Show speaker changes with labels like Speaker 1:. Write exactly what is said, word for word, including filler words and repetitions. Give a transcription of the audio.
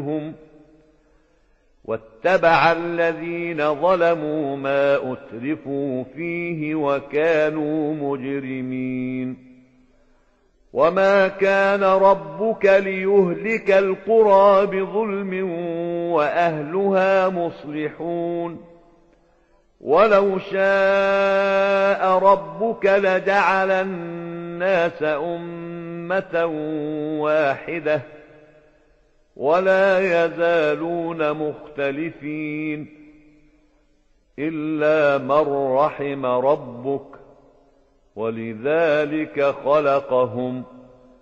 Speaker 1: منهم واتبع الذين ظلموا ما أترفوا فيه وكانوا مجرمين وما كان ربك ليهلك القرى بظلم وأهلها مصلحون ولو شاء ربك لجعل الناس أمة واحدة ولا يزالون مختلفين إلا من رحم ربك ولذلك خلقهم